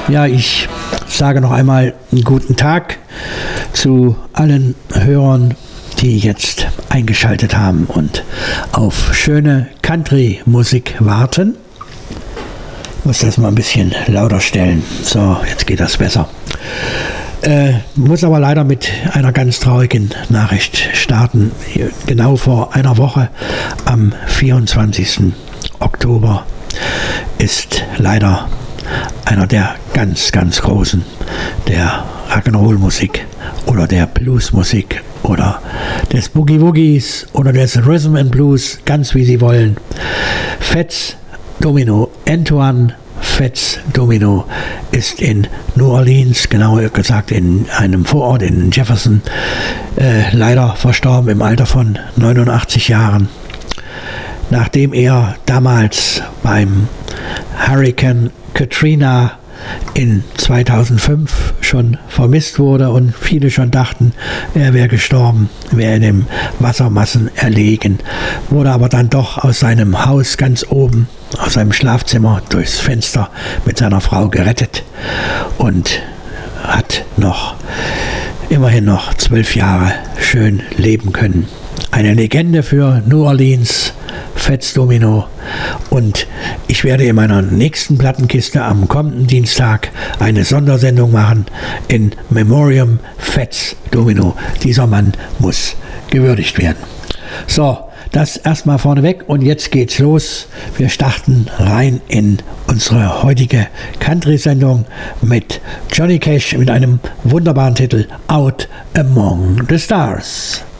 Ja, ich sage noch einmal einen guten Tag zu allen Hörern, die jetzt eingeschaltet haben und auf schöne Country-Musik warten. Ich muss das mal ein bisschen lauter stellen. So, jetzt geht das besser. Muss aber leider mit einer ganz traurigen Nachricht starten. Genau vor einer Woche, am 24. Oktober, ist leider einer der ganz, ganz Großen der Rock'n'Roll-Musik oder der Blues-Musik oder des Boogie-Woogies oder des Rhythm and Blues, ganz wie Sie wollen. Fats Domino, Antoine Fats Domino, ist in New Orleans, genauer gesagt in einem Vorort in Jefferson, leider verstorben im Alter von 89 Jahren. Nachdem er damals beim Hurricane Katrina in 2005 schon vermisst wurde und viele schon dachten, er wäre gestorben, wäre in den Wassermassen erlegen, wurde aber dann doch aus seinem Haus ganz oben, aus seinem Schlafzimmer durchs Fenster mit seiner Frau gerettet und hat immerhin noch 12 Jahre schön leben können. Eine Legende für New Orleans, Fats Domino. Und ich werde in meiner nächsten Plattenkiste am kommenden Dienstag eine Sondersendung machen in Memoriam Fats Domino. Dieser Mann muss gewürdigt werden. So, das erstmal vorneweg und jetzt geht's los. Wir starten rein in unsere heutige Country-Sendung mit Johnny Cash mit einem wunderbaren Titel Out Among the Stars.